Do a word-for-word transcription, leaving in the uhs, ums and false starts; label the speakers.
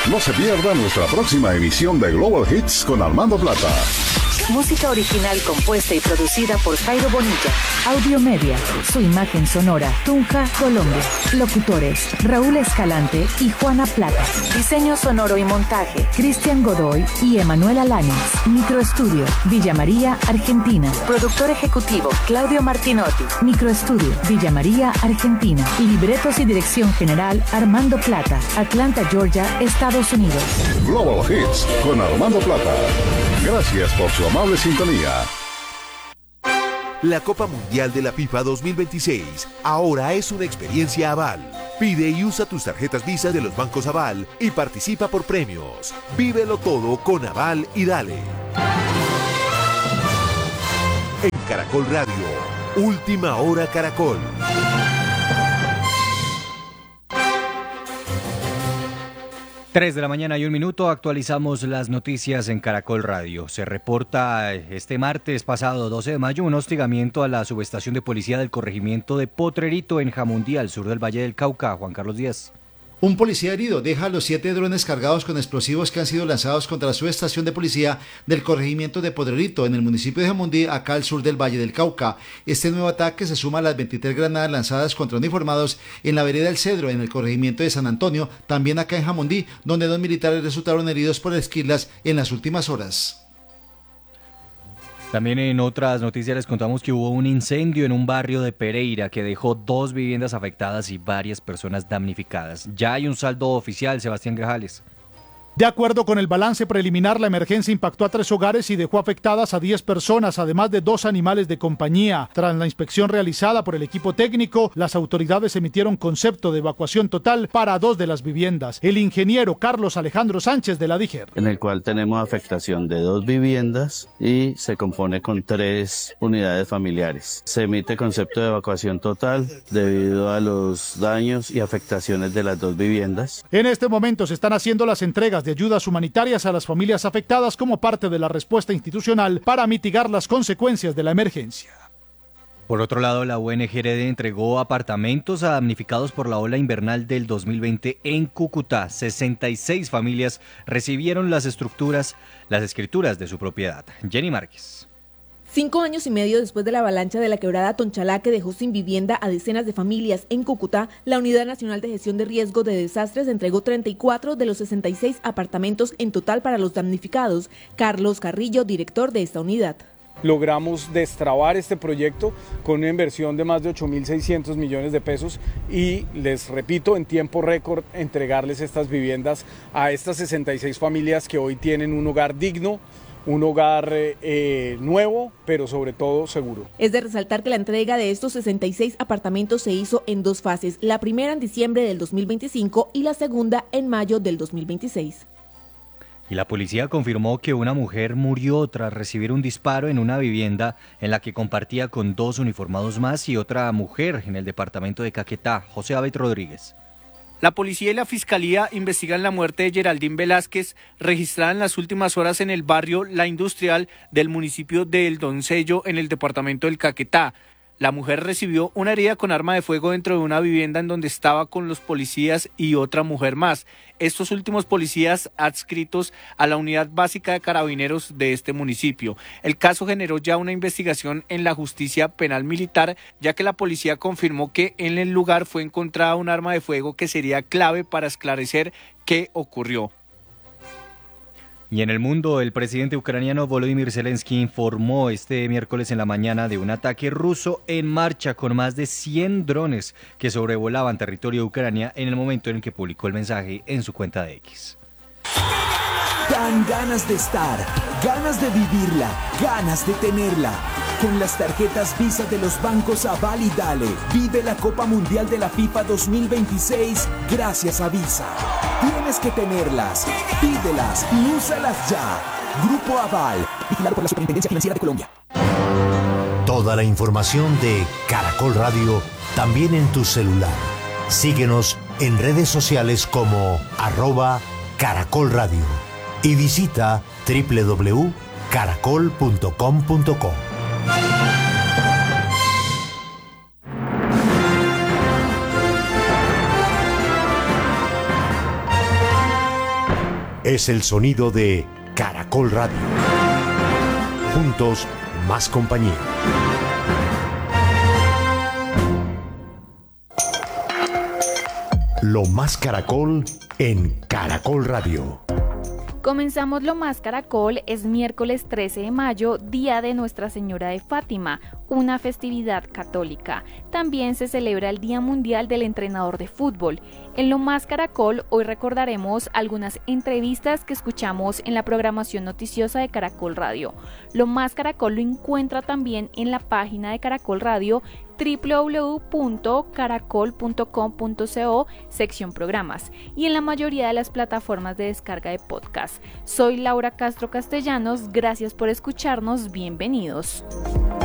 Speaker 1: No se pierda nuestra próxima emisión de Global Hits con Armando Plata.
Speaker 2: Música original compuesta y producida por Jairo Bonilla. Audio Media, su imagen sonora, Tunja, Colombia. Locutores, Raúl Escalante y Juana Plata. Diseño sonoro y montaje, Cristian Godoy y Emanuela Láñez. Microestudio, Villa María, Argentina. Productor ejecutivo, Claudio Martinotti. Microestudio, Villa María, Argentina. Libretos y dirección general, Armando Plata. Atlanta, Georgia, Estados Unidos.
Speaker 1: Global Hits con Armando Plata. Gracias por su amable sintonía.
Speaker 3: La Copa Mundial de la FIFA dos mil veintiséis ahora es una experiencia Aval. Pide y usa tus tarjetas Visa de los bancos Aval y participa por premios. Vívelo todo con Aval y dale. En Caracol Radio, Última Hora Caracol.
Speaker 4: tres de la mañana y un minuto, actualizamos las noticias en Caracol Radio. Se reporta este martes pasado, doce de mayo, un hostigamiento a la subestación de policía del corregimiento de Potrerito en Jamundí, al sur del Valle del Cauca. Juan Carlos Díaz.
Speaker 5: Un policía herido deja los siete drones cargados con explosivos que han sido lanzados contra la subestación de policía del corregimiento de Potrerito en el municipio de Jamundí, acá al sur del Valle del Cauca. Este nuevo ataque se suma a las veintitrés granadas lanzadas contra uniformados en la vereda El Cedro, en el corregimiento de San Antonio, también acá en Jamundí, donde dos militares resultaron heridos por esquirlas en las últimas horas.
Speaker 4: También en otras noticias les contamos que hubo un incendio en un barrio de Pereira que dejó dos viviendas afectadas y varias personas damnificadas. Ya hay un saldo oficial, Sebastián Grajales.
Speaker 6: De acuerdo con el balance preliminar, la emergencia impactó a tres hogares y dejó afectadas a diez personas, además de dos animales de compañía. Tras la inspección realizada por el equipo técnico, las autoridades emitieron concepto de evacuación total para dos de las viviendas. El ingeniero Carlos Alejandro Sánchez de la DIGER.
Speaker 7: En el cual tenemos afectación de dos viviendas y se compone con tres unidades familiares. Se emite concepto de evacuación total debido a los daños y afectaciones de las dos viviendas.
Speaker 6: En este momento se están haciendo las entregas de ayudas humanitarias a las familias afectadas como parte de la respuesta institucional para mitigar las consecuencias de la emergencia.
Speaker 4: Por otro lado, la O N G R D entregó apartamentos a damnificados por la ola invernal del dos mil veinte en Cúcuta. sesenta y seis familias recibieron las estructuras, las escrituras de su propiedad. Jenny Márquez.
Speaker 8: Cinco años y medio después de la avalancha de la quebrada Tonchalá que dejó sin vivienda a decenas de familias en Cúcuta, la Unidad Nacional de Gestión de Riesgo de Desastres entregó treinta y cuatro de los sesenta y seis apartamentos en total para los damnificados. Carlos Carrillo, director de esta unidad.
Speaker 9: Logramos destrabar este proyecto con una inversión de más de ocho mil seiscientos millones de pesos y les repito, en tiempo récord entregarles estas viviendas a estas sesenta y seis familias que hoy tienen un hogar digno, un hogar eh, nuevo, pero sobre todo seguro.
Speaker 8: Es de resaltar que la entrega de estos sesenta y seis apartamentos se hizo en dos fases, la primera en diciembre del dos mil veinticinco y la segunda en mayo del dos mil veintiséis.
Speaker 4: Y la policía confirmó que una mujer murió tras recibir un disparo en una vivienda en la que compartía con dos uniformados más y otra mujer en el departamento de Caquetá. José Abed Rodríguez.
Speaker 10: La policía y la fiscalía investigan la muerte de Geraldine Velázquez, registrada en las últimas horas en el barrio La Industrial del municipio de El Doncello, en el departamento del Caquetá. La mujer recibió una herida con arma de fuego dentro de una vivienda en donde estaba con los policías y otra mujer más. Estos últimos policías adscritos a la unidad básica de carabineros de este municipio. El caso generó ya una investigación en la justicia penal militar, ya que la policía confirmó que en el lugar fue encontrada un arma de fuego que sería clave para esclarecer qué ocurrió.
Speaker 4: Y en el mundo, el presidente ucraniano Volodymyr Zelensky informó este miércoles en la mañana de un ataque ruso en marcha con más de cien drones que sobrevolaban territorio de Ucrania en el momento en el que publicó el mensaje en su cuenta de X.
Speaker 11: Dan ganas de estar, ganas de vivirla, ganas de tenerla. Con las tarjetas Visa de los bancos Aval y Dale, vive la Copa Mundial de la FIFA dos mil veintiséis gracias a Visa. Tienes que tenerlas, pídelas y úsalas ya. Grupo Aval, vigilado por la Superintendencia Financiera de Colombia.
Speaker 12: Toda la información de Caracol Radio también en tu celular. Síguenos en redes sociales como arroba Caracol Radio y visita doble u doble u doble u punto caracol punto com punto co. es el sonido de Caracol Radio. Juntos, más compañía. Lo más Caracol en Caracol Radio.
Speaker 13: Comenzamos Lo Más Caracol, es miércoles trece de mayo, día de Nuestra Señora de Fátima, una festividad católica. También se celebra el Día Mundial del Entrenador de Fútbol. En Lo Más Caracol, hoy recordaremos algunas entrevistas que escuchamos en la programación noticiosa de Caracol Radio. Lo Más Caracol lo encuentra también en la página de Caracol Radio, doble u doble u doble u punto caracol punto com punto co, sección programas, y en la mayoría de las plataformas de descarga de podcast. Soy Laura Castro Castellanos, gracias por escucharnos, bienvenidos.